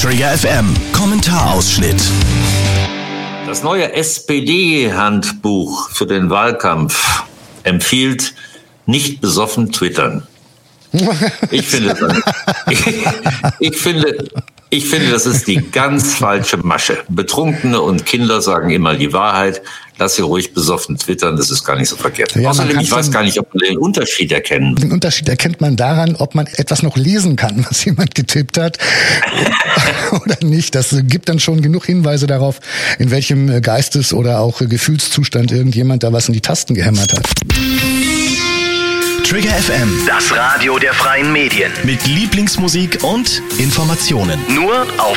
Trigger FM Kommentarausschnitt. Das neue SPD-Handbuch für den Wahlkampf empfiehlt, nicht besoffen twittern. Ich finde, das ist die ganz falsche Masche. Betrunkene und Kinder sagen immer die Wahrheit. Lass sie ruhig besoffen twittern, das ist gar nicht so verkehrt. Ja, außerdem, ich weiß gar nicht, ob man den Unterschied erkennt. Den Unterschied erkennt man daran, ob man etwas noch lesen kann, was jemand getippt hat oder nicht. Das gibt dann schon genug Hinweise darauf, in welchem Geistes- oder auch Gefühlszustand irgendjemand da was in die Tasten gehämmert hat. Trigger FM, das Radio der freien Medien. mit Lieblingsmusik und Informationen. Nur auf